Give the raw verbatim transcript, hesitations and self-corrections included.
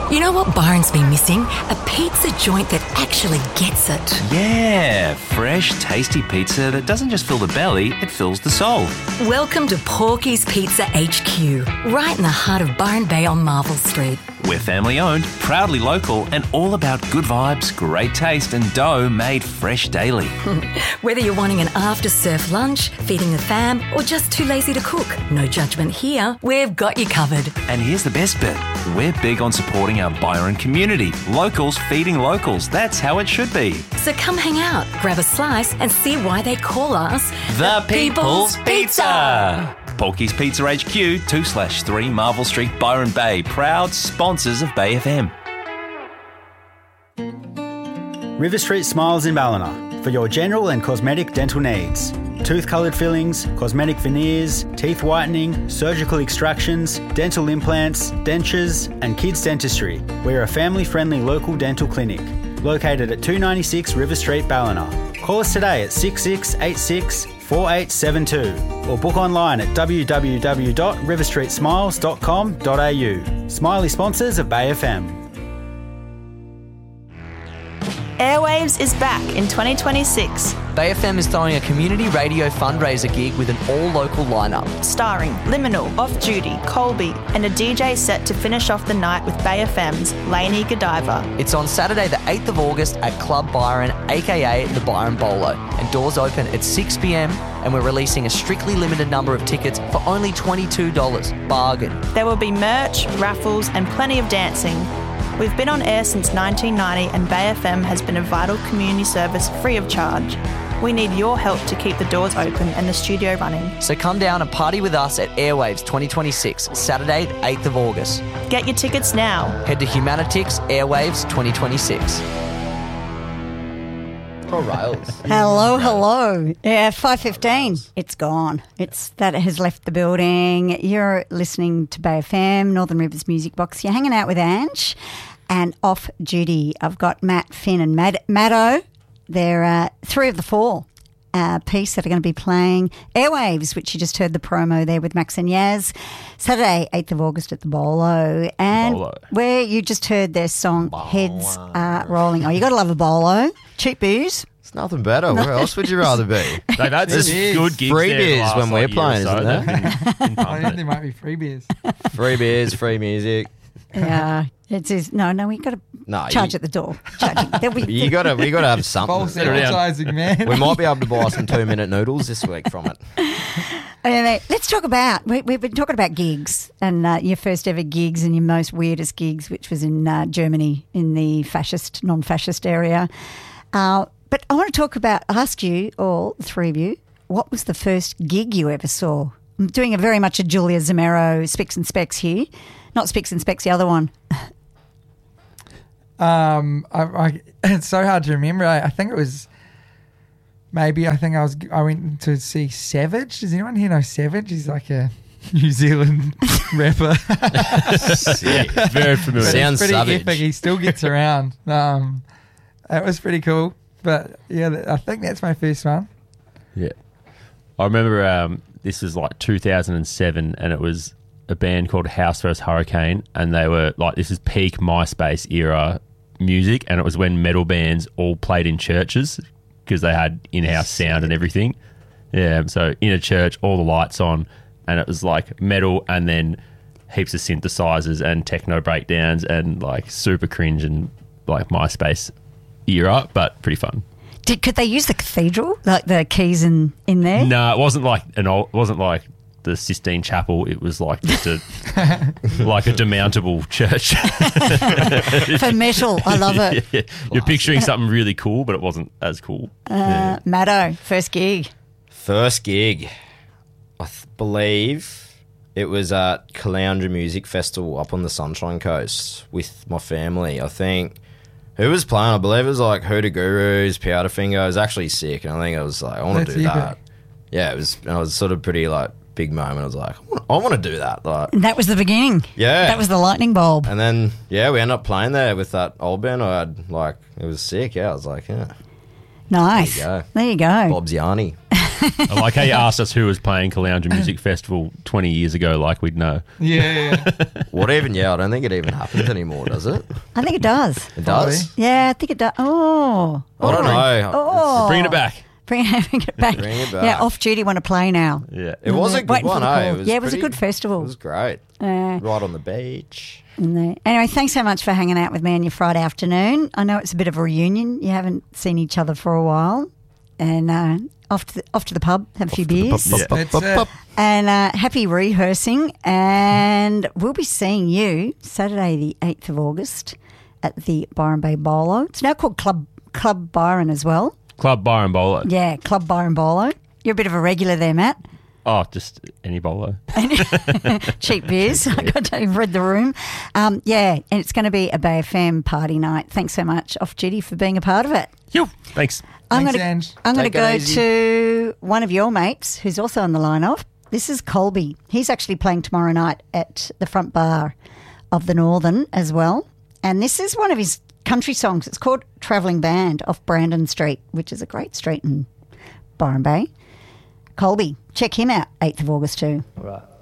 You know what Byron's been missing? A pizza joint that actually gets it. Yeah, fresh, tasty pizza that doesn't just fill the belly, it fills the soul. Welcome to Porky's Pizza H Q, right in the heart of Byron Bay on Marvel Street. We're family owned, proudly local, and all about good vibes, great taste, and dough made fresh daily. Whether you're wanting an after-surf lunch, feeding the fam, or just too lazy to cook, no judgment here. We've got you covered. And here's the best bit. We're big on supporting our Byron community. Locals feeding locals. That's how it should be. So come hang out, grab a slice, and see why they call us The People's Pizza. Porky's Pizza H Q, two slash three Marvel Street, Byron Bay. Proud sponsors of Bay F M. River Street Smiles in Ballina for your general and cosmetic dental needs. Tooth-coloured fillings, cosmetic veneers, teeth whitening, surgical extractions, dental implants, dentures and kids dentistry. We're a family-friendly local dental clinic located at two ninety-six River Street, Ballina. Call us today at six six eight six, four eight seven two or book online at w w w dot river street smiles dot com dot a u. Smiley sponsors of Bay F M. Airwaves is back in twenty twenty-six. Bay F M is throwing a community radio fundraiser gig with an all-local lineup. Starring Liminal, Off Duty, Colby, and a D J set to finish off the night with Bay F M's Lainey Godiva. It's on Saturday the eighth of August at Club Byron, aka the Byron Bolo. And doors open at six p m and we're releasing a strictly limited number of tickets for only twenty-two dollars. Bargain. There will be merch, raffles, and plenty of dancing. We've been on air since nineteen ninety and Bay F M has been a vital community service free of charge. We need your help to keep the doors open and the studio running. So come down and party with us at Airwaves twenty twenty-six, Saturday the eighth of August. Get your tickets now. Head to Humanitix Airwaves twenty twenty-six. Oh, rails. Hello, hello. Yeah, five fifteen. It's gone. It's that has left the building. You're listening to Bay F M, Northern Rivers Music Box. You're hanging out with Ange. And off duty, I've got Matt, Finn and Mad- Maddo. They're uh, three of the four uh, piece that are going to be playing Airwaves, which you just heard the promo there with Max and Yaz. Saturday, eighth of August at the Bolo. And Bolo. where you just heard their song, Heads Are Rolling. Oh, you got to love a Bolo. Cheap booze. It's nothing better. Where else would you rather be? They've had There's some good gigs free there the beers last, when like, we're year playing, or so. isn't there? They've been- been I pumping think it. there might be free beers. Free beers, free music. Yeah, it's just, no, no, we got to No, charge you, at the door. Charge. There'll be, you gotta, we gotta have False something. advertising, man. We might be able to buy some two-minute noodles this week from it. Anyway, let's talk about, we, we've been talking about gigs and uh, your first ever gigs and your most weirdest gigs, which was in uh, Germany in the fascist, non-fascist area. Uh, but I want to talk about, ask you all, the three of you, what was the first gig you ever saw? I'm doing a very much a Julia Zamero, Spicks and Specs here. Not Spicks and Specs, the other one. Um, I, I, it's so hard to remember. I, I think it was maybe. I think I was. I went to see Savage. Does anyone here know Savage? He's like a New Zealand rapper. Sick. Very familiar. But Sounds it's pretty savage. epic. He still gets around. Um, it was pretty cool. But yeah, th- I think that's my first one. Yeah. I remember um, this was like two thousand seven and it was a band called House vs Hurricane and they were like, this is peak MySpace era music and it was when metal bands all played in churches because they had in-house sound and everything. Yeah, so in a church, all the lights on and it was like metal and then heaps of synthesizers and techno breakdowns and like super cringe and like MySpace era, but pretty fun. Did, could they use the cathedral, like the keys in, in there? No, it wasn't like an old, it wasn't like the Sistine Chapel. It was like just a like a demountable church. For metal, I love it. Yeah. You're picturing something really cool, but it wasn't as cool. Uh, Yeah. Maddo, first gig. First gig, I th- believe it was at Caloundra Music Festival up on the Sunshine Coast with my family. I think who was playing? I believe it was like Hoodoo Gurus, Powderfinger. It was actually sick, and I think I was like, I want to That's do epic. that. Yeah, it was. And I was sort of pretty like big moment. I was like, I want, I want to do that. Like, And that was the beginning. yeah, That was the lightning bulb. And then yeah, we ended up playing there with that old band. I had like it was sick. Yeah, I was like, yeah, Nice. There you go. There you go. Bob's Yarny. I like how you asked us who was playing Caloundra Music Festival twenty years ago, like we'd know. Yeah, yeah. What even? Yeah, I don't think it even happens anymore, does it? I think it does. It does? Yeah, I think it does. Oh. I don't know. Oh. Bring it back. Bring, bring it back. Bring it back. Yeah, off duty want to play now. Yeah, it was a good Waiting for one, the eh? call. It was yeah, it was pretty- a good festival. It was great. Uh, Right on the beach. in there. Anyway, thanks so much for hanging out with me on your Friday afternoon. I know it's a bit of a reunion. You haven't seen each other for a while. And uh, off, to the, off to the pub, have a few beers. That's it. And uh, happy rehearsing. And we'll be seeing you Saturday, the eighth of August at the Byron Bay Bolo. It's now called Club Club Byron as well. Club Byron Bolo. Yeah, Club Byron Bolo. You're a bit of a regular there, Matt. Oh, just any bolo. Cheap beers. I got to read the room. Um, yeah, and it's going to be a Bay F M party night. Thanks so much, Off Duty, for being a part of it. Yo, thanks. I'm Thanks, gonna, Ange. I'm going to Take it go easy. to one of your mates who's also on the line off. This is Colby. He's actually playing tomorrow night at the front bar of the Northern as well. And this is one of his country songs. It's called Travelling Band off Brandon Street, which is a great street in Byron Bay. Colby, check him out, eighth of August too. All right.